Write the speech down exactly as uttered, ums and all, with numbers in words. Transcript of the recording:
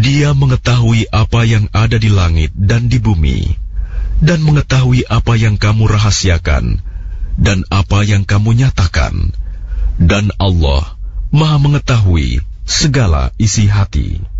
Dia mengetahui apa yang ada di langit dan di bumi, dan mengetahui apa yang kamu rahasiakan dan apa yang kamu nyatakan. Dan Allah Maha mengetahui segala isi hati.